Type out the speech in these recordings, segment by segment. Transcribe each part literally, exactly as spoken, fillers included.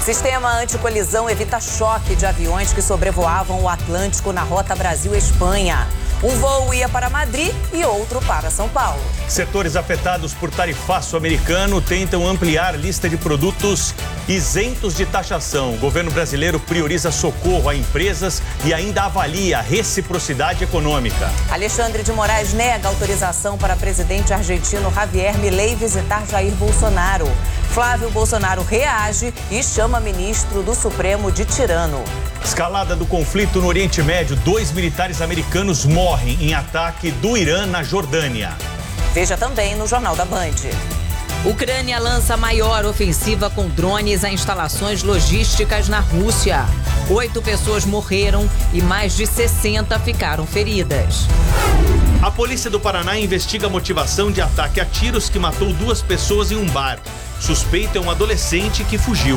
Sistema anticolisão evita choque de aviões que sobrevoavam o Atlântico na rota Brasil-Espanha. Um voo ia para Madrid e outro para São Paulo. Setores afetados por tarifaço americano tentam ampliar lista de produtos isentos de taxação. O governo brasileiro prioriza socorro a empresas e ainda avalia a reciprocidade econômica. Alexandre de Moraes nega autorização para presidente argentino Javier Milei visitar Jair Bolsonaro. Flávio Bolsonaro reage e chama ministro do Supremo de tirano. Escalada do conflito no Oriente Médio, dois militares americanos morrem em ataque do Irã na Jordânia. Veja também no Jornal da Band. Ucrânia lança maior ofensiva com drones a instalações logísticas na Rússia. Oito pessoas morreram e mais de sessenta ficaram feridas. A polícia do Paraná investiga a motivação de ataque a tiros que matou duas pessoas em um bar. Suspeita é um adolescente que fugiu.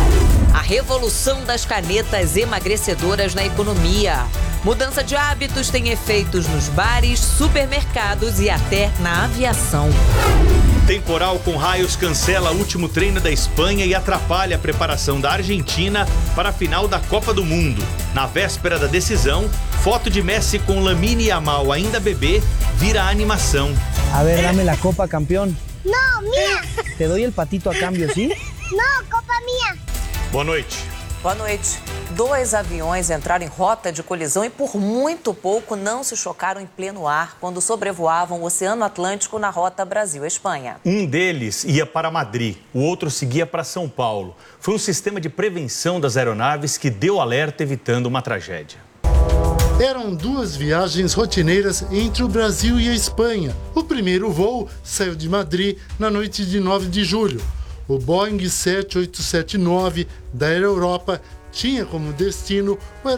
A revolução das canetas emagrecedoras na economia. Mudança de hábitos tem efeitos nos bares, supermercados e até na aviação. Temporal com raios cancela o último treino da Espanha e atrapalha a preparação da Argentina para a final da Copa do Mundo. Na véspera da decisão, foto de Messi com Lamine Yamal ainda bebê vira animação. A ver, dame la copa, campeón. No, mía. Te doy el patito a cambio, ¿sí? No, copa mía. Boa noite. Boa noite. Dois aviões entraram em rota de colisão e por muito pouco não se chocaram em pleno ar quando sobrevoavam o Oceano Atlântico na rota Brasil-Espanha. Um deles ia para Madrid, o outro seguia para São Paulo. Foi um sistema de prevenção das aeronaves que deu alerta evitando uma tragédia. Eram duas viagens rotineiras entre o Brasil e a Espanha. O primeiro voo saiu de Madrid na noite de nove de julho. O Boeing sete oito sete nove da Air Europa tinha como destino o